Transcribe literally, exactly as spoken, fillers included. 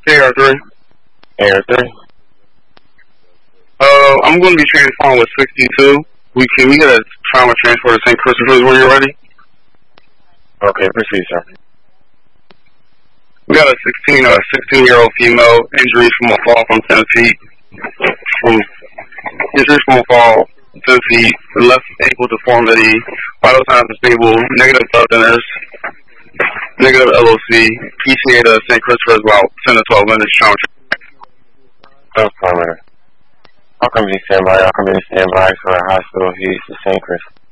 A R three. A R three. Uh, I'm going to be transferring with sixty-two. We can we get a trauma transport to Saint Christopher's when you're ready? Okay, proceed, sir. We got a sixteen, uh, sixteen-year-old female injury from a fall from ten feet. From injury from a fall, ten feet, left ankle deformity, vital signs are stable, negative blood thinners, negative L O C, P C A to Saint Christopher's about ten to twelve minutes. Trauma. Affirmative. How come you stand by? How come you stand by for a hospital here to Saint Chris?